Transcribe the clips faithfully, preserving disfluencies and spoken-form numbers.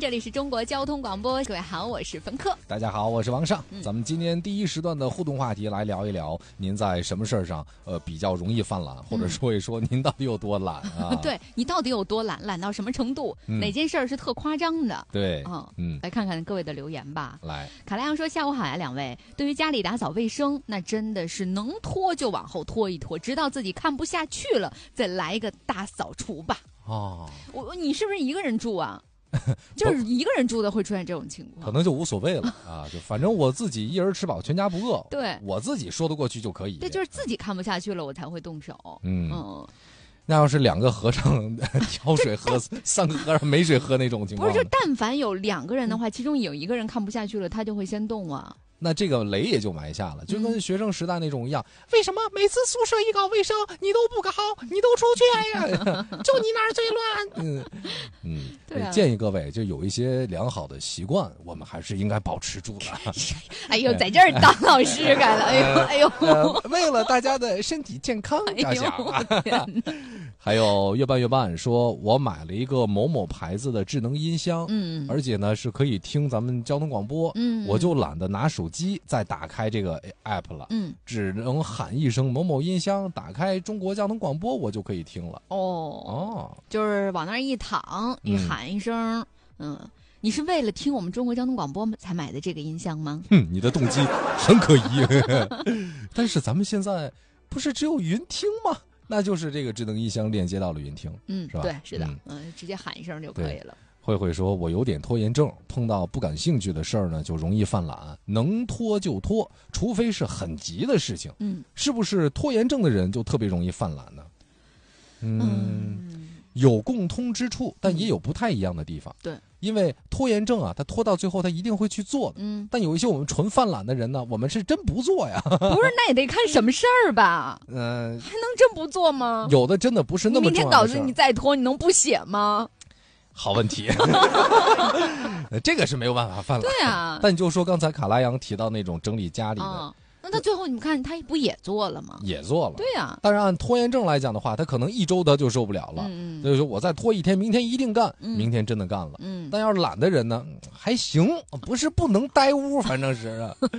这里是中国交通广播，各位好，我是冯克。 大家好，我是王尚、 嗯、 咱们今天第一时段的互动话题来聊一聊您在什么事儿上呃比较容易犯懒，或者说一说您到底有多懒啊对，你到底有多懒，懒到什么程度、嗯、哪件事儿是特夸张的。 对， 嗯嗯， 来看看各位的留言吧。 来， 卡莱阳说下午好呀两位，对于家里打扫卫生，那真的是能拖就往后拖一拖，直到自己看不下去了再来一个大扫除吧。 哦， 我你是不是一个人住啊？就是一个人住的会出现这种情况， 可能就无所谓了啊，就反正我自己一人吃饱全家不饿， 对， 我自己说得过去就可以。 对，就是自己看不下去了我才会动手。 嗯嗯，那要是两个和尚挑水喝，三个和尚没水喝那种情况， 不是，就但凡有两个人的话，其中有一个人看不下去了，他就会先动啊。 那这个雷也就埋下了，就跟学生时代那种一样。嗯、为什么每次宿舍一搞卫生，你都不搞，你都出去呀？就你那儿最乱。嗯嗯，对、啊，建议各位就有一些良好的习惯，我们还是应该保持住的。 哎呦，在这儿当老师该了，哎呦哎呦、 呃，为了大家的身体健康着想。哎、还有越办越办说，我买了一个某某牌子的智能音箱，嗯，而且呢是可以听咱们交通广播，嗯，我就懒得拿手机再打开这个 app 了，嗯，只能喊一声某某音箱，打开中国交通广播，我就可以听了。 哦哦，就是往那儿一躺，一喊一声，嗯。嗯，你是为了听我们中国交通广播才买的这个音箱吗？ 嗯，你的动机很可疑。但是咱们现在不是只有云听吗？那就是这个智能音箱链接到了云听， 嗯， 是吧？ 对，是的，嗯，嗯直接喊一声就可以了。 慧慧说，我有点拖延症，碰到不感兴趣的事儿呢就容易犯懒，能拖就拖，除非是很急的事情。嗯，是不是拖延症的人就特别容易犯懒呢？ 嗯, 嗯有共通之处，但也有不太一样的地方。 对， 因为拖延症啊，他拖到最后他一定会去做的。嗯，但有一些我们纯犯懒的人呢，我们是真不做呀。 不是，那也得看什么事儿吧？嗯、呃，还能真不做吗？ 有的真的不是那么重要的事。 你明天稿子你再拖，你能不写吗？ 好问题。这个是没有办法犯懒。 对啊， 但你就说刚才卡拉扬提到那种整理家里的。 嗯，那他最后你们看他不也做了吗？ 也做了， 对呀、啊。 但是按拖延症来讲的话，他可能一周他就受不了了，嗯嗯，所以说我再拖一天，明天一定干，嗯、明天真的干了，嗯。但要是懒的人呢，还行，不是不能待屋，反正是。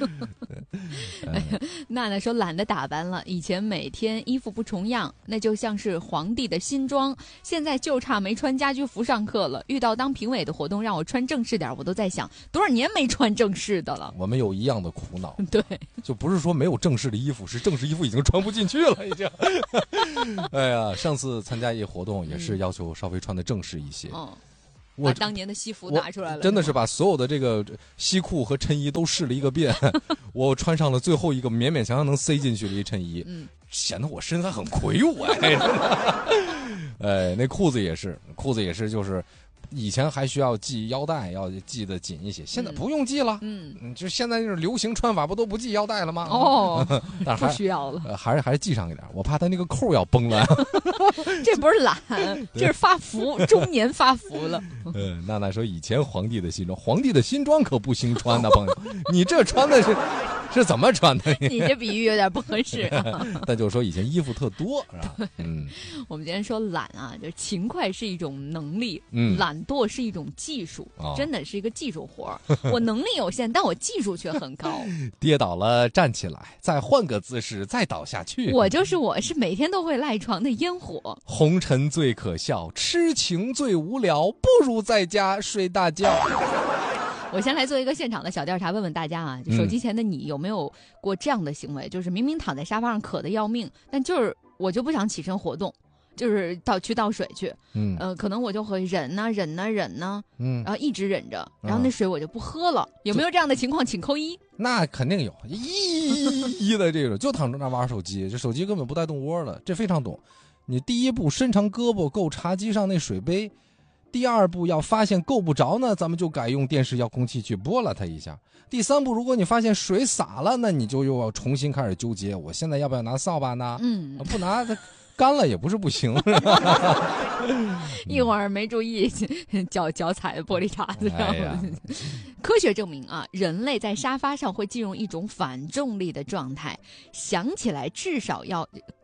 娜娜说懒得打扮了，以前每天衣服不重样，那就像是皇帝的新装，现在就差没穿家居服上课了。遇到当评委的活动，让我穿正式点，我都在想多少年没穿正式的了。 我们有一样的苦恼， 对， 就不是说没有正式的衣服，是正式衣服已经穿不进去了，已经。哎呀，上次参加一活动也是要求稍微穿的正式一些。嗯， 我把当年的西服拿出来了， 真的是把所有的这个西裤和衬衣都试了一个遍。我穿上了最后一个勉勉强强能塞进去的一衬衣，嗯，显得我身材很魁梧哎。哎，那裤子也是，裤子也是，就是以前还需要系腰带，要系得紧一些，现在不用系了。嗯，嗯就现在就是流行穿法，不都不系腰带了吗？ 哦， 但不需要了， 呃、还是还是系上一点，我怕他那个扣要崩了。 这不是懒，这是发福，中年发福了。 嗯，娜娜说以前皇帝的新装，皇帝的新装可不兴穿呢，朋友，你这穿的是是怎么穿的？ 你这比喻有点不合适、啊。 但就是说以前衣服特多，是吧？嗯， 我们今天说懒啊，就是勤快是一种能力，嗯，懒惰是一种技术，哦、真的是一个技术活。我能力有限，但我技术却很高。 跌倒了站起来，再换个姿势，再倒下去。 我就是我，是每天都会赖床的烟火。 红尘最可笑，痴情最无聊，不如在家睡大觉。 我先来做一个现场的小调查，问问大家啊，就手机前的你有没有过这样的行为？嗯、就是明明躺在沙发上渴得要命，但就是我就不想起身活动，就是倒去倒水去，嗯，呃，可能我就会忍呐、啊、忍呐、啊、忍呐、啊，嗯，然后一直忍着，然后那水我就不喝了。嗯、有没有这样的情况？请扣一。 那肯定有，一的这种就躺在那玩手机，这手机根本不带动窝的，这非常懂。你第一步伸长胳膊够茶几上那水杯。第二步要发现够不着呢，咱们就改用电视遥控器去拨了它一下。第三步，如果你发现水洒了，那你就又要重新开始纠结，我现在要不要拿扫把呢？嗯，不拿它干了也不是不行。 一会儿没注意脚脚踩玻璃碴子上。哎、科学证明啊，人类在沙发上会进入一种反重力的状态，想起来至少要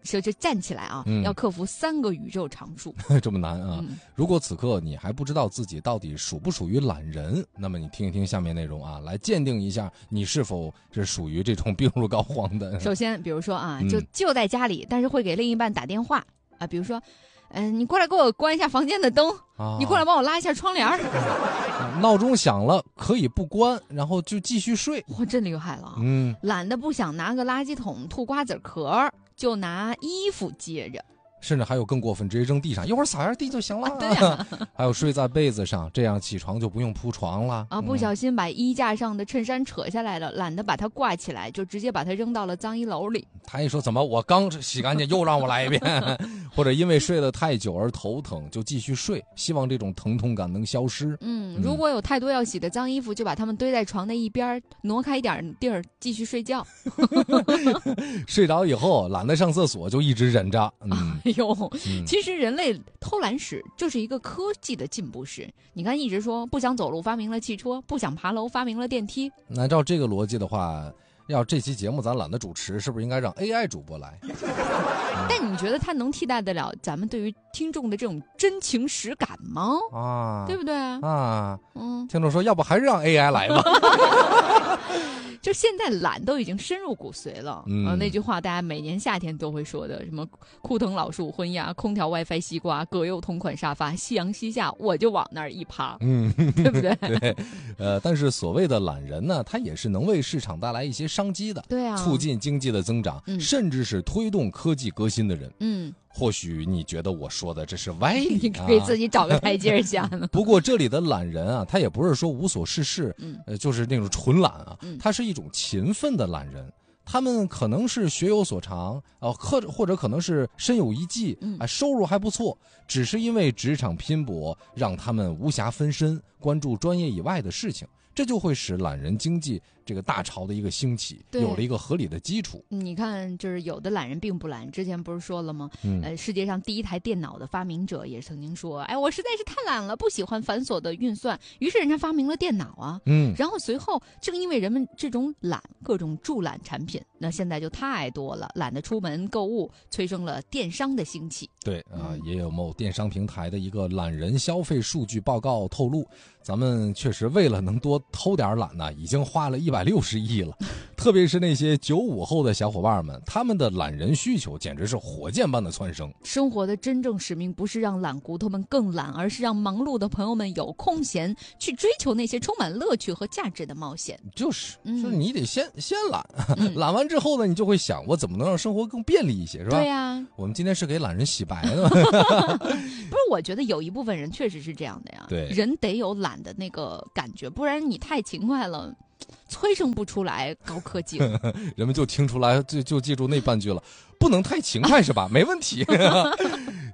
就就站起来啊， 嗯、 要克服三个宇宙常数， 这么难啊！ 嗯、 如果此刻你还不知道自己到底属不属于懒人，那么你听一听下面内容啊，来鉴定一下你是否是属于这种病入膏肓的。 首先，比如说啊， 嗯、 就就在家里，但是会给另一半打电话啊，比如说，嗯、呃，你过来给我关一下房间的灯，啊、你过来帮我拉一下窗帘。 闹钟响了可以不关，然后就继续睡。 哇，真厉害了！ 嗯， 懒得不想拿个垃圾桶吐瓜子壳，就拿衣服接着。 甚至还有更过分，直接扔地上，一会儿撒下地就行了。 啊对啊， 还有睡在被子上，这样起床就不用铺床了。 啊，不小心把衣架上的衬衫扯下来了，懒得把它挂起来，就直接把它扔到了脏衣篓里。 他一说怎么我刚洗干净又让我来一遍，或者因为睡得太久而头疼，就继续睡，希望这种疼痛感能消失。 嗯，如果有太多要洗的脏衣服，就把它们堆在床的一边，挪开一点地儿继续睡觉。 睡着以后懒得上厕所，就一直忍着。嗯。 哎呦， 嗯、 其实人类偷懒史就是一个科技的进步史。你看，一直说不想走路发明了汽车，不想爬楼发明了电梯。 按照这个逻辑的话，要这期节目咱懒得主持，是不是应该让 A I 主播来？ 但你觉得它能替代得了咱们对于听众的这种真情实感吗？ 啊， 对不对啊？ 嗯， 听众说，要不还是让 A I 来吧？ 就现在懒都已经深入骨髓了。 嗯、 呃，那句话大家每年夏天都会说的，什么枯藤老树昏鸦，空调 WiFi 西瓜，各有同款沙发，夕阳西下，我就往那儿一趴， 嗯， 对不对？ 对，呃，但是所谓的懒人呢，他也是能为市场带来一些商机的， 对啊， 促进经济的增长， 嗯、 甚至是推动科技革新的人。 嗯。 或许你觉得我说的这是歪理、啊， 你给自己找个台阶下呢。 不过这里的懒人啊，他也不是说无所事事， 嗯， 呃，就是那种纯懒啊， 嗯、 他是一种勤奋的懒人。他们可能是学有所长啊，或或者可能是身有一技，啊，收入还不错，只是因为职场拼搏，让他们无暇分身，关注专业以外的事情。这就会使懒人经济这个大潮的一个兴起有了一个合理的基础。 你看，就是有的懒人并不懒，之前不是说了吗？嗯、呃，世界上第一台电脑的发明者也曾经说，哎，我实在是太懒了，不喜欢繁琐的运算，于是人家发明了电脑啊。 嗯， 然后随后正因为人们这种懒，各种助懒产品，那现在就太多了，懒得出门购物，催生了电商的兴起。 对啊、呃，也有某电商平台的一个懒人消费数据报告透露，咱们确实为了能多偷点懒呢，已经花了一百六十亿了。特别是那些九五后的小伙伴们，他们的懒人需求简直是火箭般的蹿升。 生活的真正使命不是让懒骨头们更懒，而是让忙碌的朋友们有空闲去追求那些充满乐趣和价值的冒险。 就是， 嗯、 就是你得先先懒， 嗯、 懒完之后呢，你就会想，我怎么能让生活更便利一些，是吧？ 对呀、啊， 我们今天是给懒人洗白的吗？ 不是，我觉得有一部分人确实是这样的呀。 对， 人得有懒的那个感觉，不然你太勤快了，催生不出来高科技了。 人们就听出来，就就记住那半句了，不能太勤快是吧？没问题。